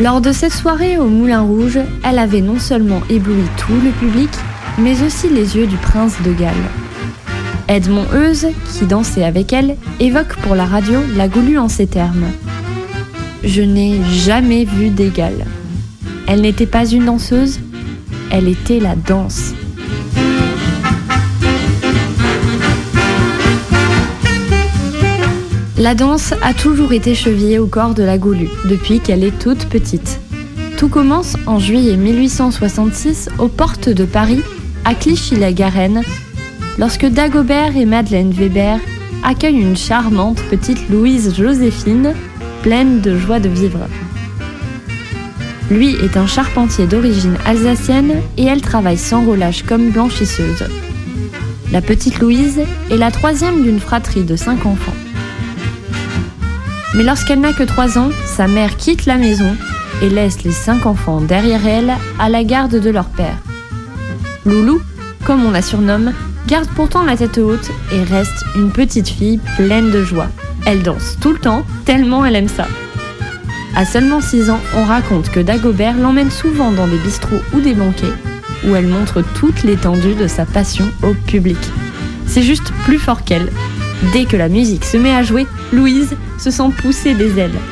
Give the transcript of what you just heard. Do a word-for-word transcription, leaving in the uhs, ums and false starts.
Lors de cette soirée au Moulin Rouge, elle avait non seulement ébloui tout le public, mais aussi les yeux du prince de Galles. Edmond Heuze, qui dansait avec elle, évoque pour la radio la Goulue en ces termes. « Je n'ai jamais vu d'égal. Elle n'était pas une danseuse, elle était la danse. » La danse a toujours été chevillée au corps de la Goulue, depuis qu'elle est toute petite. Tout commence en juillet mille huit cent soixante-six aux portes de Paris, à Clichy-la-Garenne, lorsque Dagobert et Madeleine Weber accueillent une charmante petite Louise Joséphine, pleine de joie de vivre. Lui est un charpentier d'origine alsacienne et elle travaille sans relâche comme blanchisseuse. La petite Louise est la troisième d'une fratrie de cinq enfants. Mais lorsqu'elle n'a que trois ans, sa mère quitte la maison et laisse les cinq enfants derrière elle à la garde de leur père. Loulou, comme on la surnomme, garde pourtant la tête haute et reste une petite fille pleine de joie. Elle danse tout le temps, tellement elle aime ça. À seulement six ans, on raconte que Dagobert l'emmène souvent dans des bistrots ou des banquets, où elle montre toute l'étendue de sa passion au public. C'est juste plus fort qu'elle. Dès que la musique se met à jouer, Louise se sent pousser des ailes.